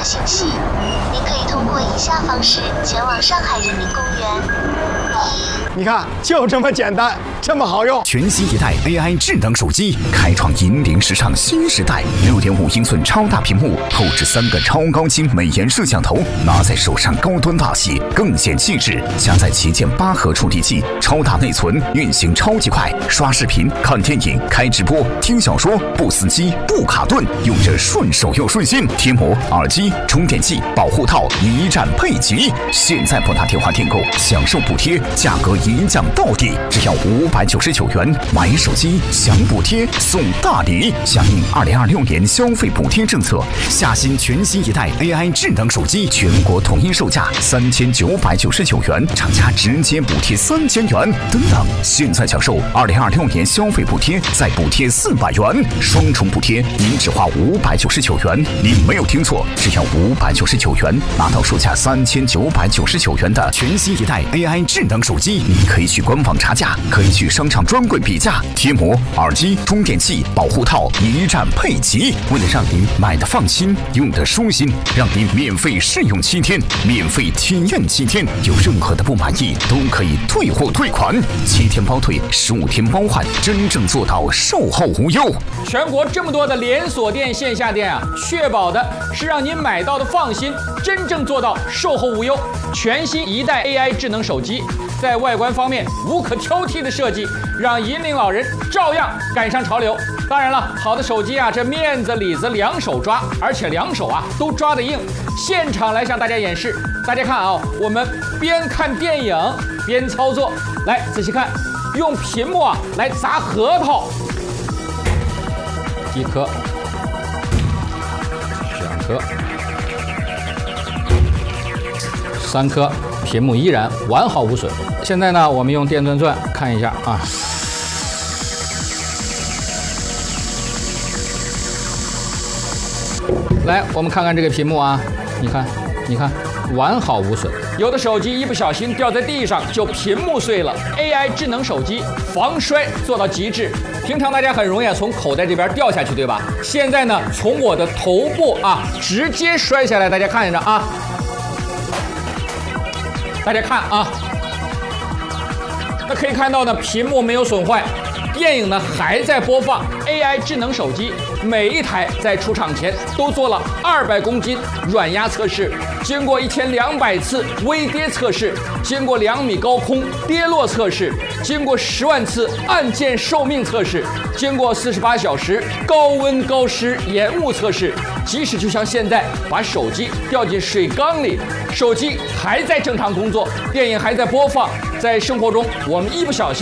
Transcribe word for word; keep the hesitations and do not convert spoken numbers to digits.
信息，您可以通过以下方式前往上海人民公园。 你看，就这么简单，这么好用。 全新一代 A I 智能手机，开创引领时尚新时代。六点五英寸超大屏幕，后置三个超高清美颜摄像头，拿在手上高端大气，更显气质。加载旗舰八核处理器，超大内存，运行超级快。刷视频、看电影、开直播、听小说，不死机、不卡顿，用着顺手又顺心。贴膜、耳机、充电器、保护套一站配齐。现在拨打电话订购，享受补贴，价格一降到底，只要五百九十九元。买手机享补贴送大礼，响应二零二六年消费补贴政策，下新全新一代 A I 智能手机，全国统一售价三千九百九十九元，厂家直接补贴三千元。等等，现在享受二零二六年消费补贴，再补贴四百元，双重补贴，您只花五百九十九元。您没有听错，只要五百九十九元，拿到售价三千九百九十九元的全新一代 A I 智能手机。你可以去官网查价，可以去商场专柜比价，贴膜、耳机、充电器、保护套一站配齐。为了让您买的放心，用的舒心，让您免费试用七天，免费体验七天，有任何的不满意都可以退货退款，七天包退，十五天包换，真正做到售后无忧。 全国这么多的连锁店、线下店啊，确保的是让您买到的放心，真正做到售后无忧。全新一代 A I 智能手机，在外观方面无可挑剔的设计，让引领老人照样赶上潮流。当然了，好的手机啊，这面子里子两手抓，而且两手啊都抓得硬。现场来向大家演示，大家看啊，我们边看电影边操作，来仔细看，用屏幕啊来砸核桃，一颗，两颗，三颗，屏幕依然完好无损。现在呢，我们用电钻钻看一下啊。来，我们看看这个屏幕啊，你看，你看，完好无损。有的手机一不小心掉在地上就屏幕碎了 ，A I 智能手机防摔做到极致。平常大家很容易啊从口袋这边掉下去，对吧？现在呢，从我的头部啊直接摔下来，大家看着啊，大家看啊，那可以看到呢，屏幕没有损坏。电影呢还在播放 ，A I 智能手机每一台在出厂前都做了二百公斤软压测试，经过一千两百次微跌测试，经过两米高空跌落测试，经过十万次按键寿命测试，经过四十八小时高温高湿延误测试，即使就像现在把手机掉进水缸里，手机还在正常工作，电影还在播放，在生活中我们一不小心。